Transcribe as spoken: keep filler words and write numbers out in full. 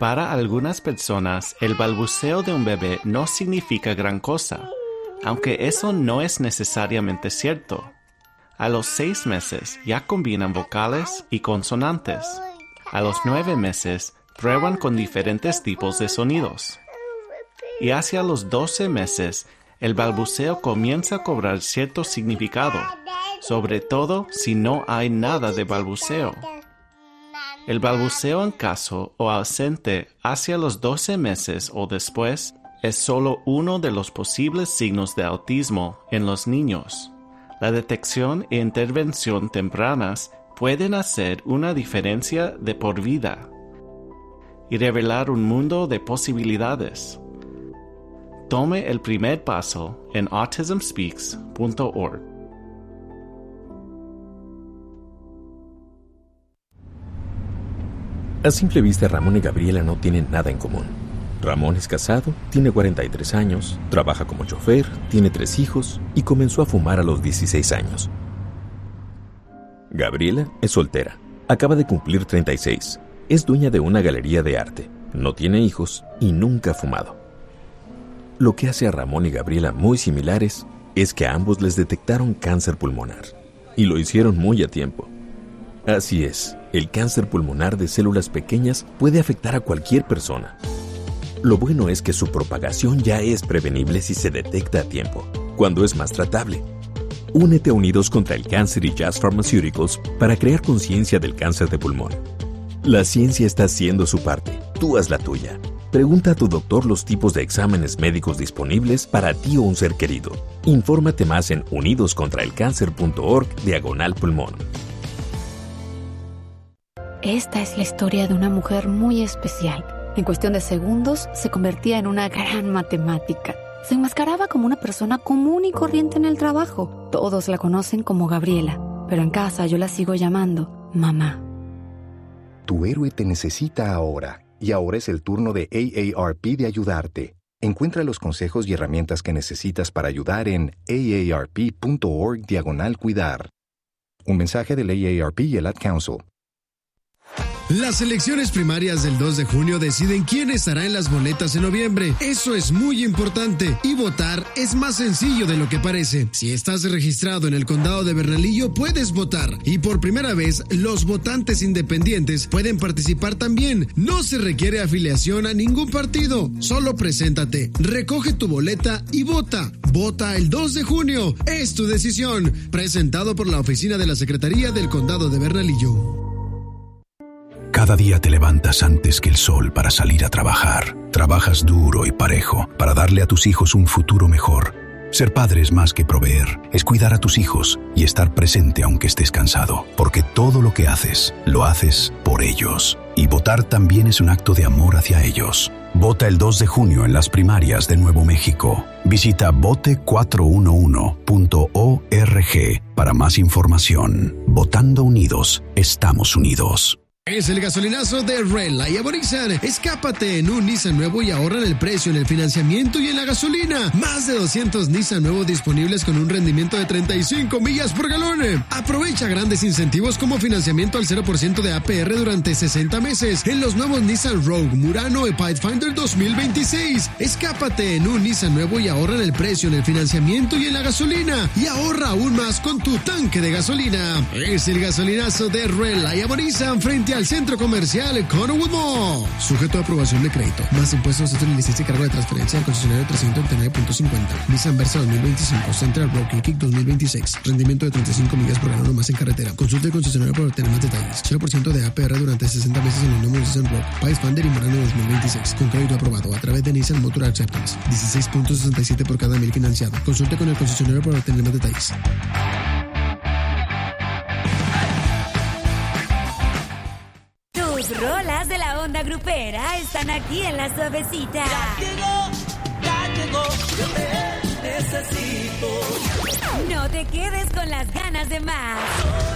Para algunas personas, el balbuceo de un bebé no significa gran cosa, aunque eso no es necesariamente cierto. A los seis meses ya combinan vocales y consonantes. A los nueve meses prueban con diferentes tipos de sonidos. Y hacia los doce meses, el balbuceo comienza a cobrar cierto significado, sobre todo si no hay nada de balbuceo. El balbuceo en caso o ausente hacia los doce meses o después es solo uno de los posibles signos de autismo en los niños. La detección e intervención tempranas pueden hacer una diferencia de por vida y revelar un mundo de posibilidades. Tome el primer paso en autism speaks punto org. A simple vista, Ramón y Gabriela no tienen nada en común. Ramón es casado, tiene cuarenta y tres años, trabaja como chofer, tiene tres hijos y comenzó a fumar a los dieciséis años. Gabriela es soltera, acaba de cumplir treinta y seis, es dueña de una galería de arte, no tiene hijos y nunca ha fumado. Lo que hace a Ramón y Gabriela muy similares es que a ambos les detectaron cáncer pulmonar y lo hicieron muy a tiempo. Así es, el cáncer pulmonar de células pequeñas puede afectar a cualquier persona. Lo bueno es que su propagación ya es prevenible si se detecta a tiempo, cuando es más tratable. Únete a Unidos contra el Cáncer y Jazz Pharmaceuticals para crear conciencia del cáncer de pulmón. La ciencia está haciendo su parte, tú haz la tuya. Pregunta a tu doctor los tipos de exámenes médicos disponibles para ti o un ser querido. Infórmate más en unidoscontraelcáncer.org diagonal pulmón. Esta es la historia de una mujer muy especial. En cuestión de segundos, se convertía en una gran matemática. Se enmascaraba como una persona común y corriente en el trabajo. Todos la conocen como Gabriela, pero en casa yo la sigo llamando mamá. Tu héroe te necesita ahora, y ahora es el turno de A A R P de ayudarte. Encuentra los consejos y herramientas que necesitas para ayudar en aarp.org diagonal cuidar. Un mensaje del A A R P y el Ad Council. Las elecciones primarias del dos de junio deciden quién estará en las boletas en noviembre. Eso es muy importante y votar es más sencillo de lo que parece. Si estás registrado en el condado de Bernalillo, puedes votar. Y por primera vez, los votantes independientes pueden participar también. No se requiere afiliación a ningún partido. Solo preséntate, recoge tu boleta y vota. Vota el dos de junio. Es tu decisión. Presentado por la Oficina de la Secretaría del Condado de Bernalillo. Cada día te levantas antes que el sol para salir a trabajar. Trabajas duro y parejo para darle a tus hijos un futuro mejor. Ser padre es más que proveer, es cuidar a tus hijos y estar presente aunque estés cansado. Porque todo lo que haces, lo haces por ellos. Y votar también es un acto de amor hacia ellos. Vota el dos de junio en las primarias de Nuevo México. Visita vote cuatro uno uno punto org para más información. Votando unidos, estamos unidos. Es el gasolinazo de Red Light Aborizan. Escápate en un Nissan nuevo y ahorra en el precio, en el financiamiento y en la gasolina. Más de doscientos Nissan nuevos disponibles con un rendimiento de treinta y cinco millas por galón. Aprovecha grandes incentivos como financiamiento al cero por ciento de A P R durante sesenta meses en los nuevos Nissan Rogue, Murano y Pathfinder dos mil veintiséis. Escápate en un Nissan nuevo y ahorra en el precio, en el financiamiento y en la gasolina. Y ahorra aún más con tu tanque de gasolina. Es el gasolinazo de Red Light Aborizan frente al Centro Comercial Connowood Mall. Sujeto a aprobación de crédito. Más impuestos, esto en licencia y cargo de transferencia al concesionario trescientos treinta y nueve punto cincuenta. Nissan Versa dos mil veinticinco. Central Rock Kick dos mil veintiséis. Rendimiento de treinta y cinco millas por galón o más en carretera. Consulte el concesionario para obtener más detalles. cero por ciento de A P R durante sesenta meses en el número de Nissan Rock, Pathfinder y Murano dos mil veintiséis. Con crédito aprobado a través de Nissan Motor Acceptance. dieciséis punto sesenta y siete por cada mil financiado. Consulte con el concesionario para obtener más detalles. Tus rolas de la onda grupera están aquí en La Suavecita. Ya llegó, ya llegó, yo te necesito. No te quedes con las ganas de más.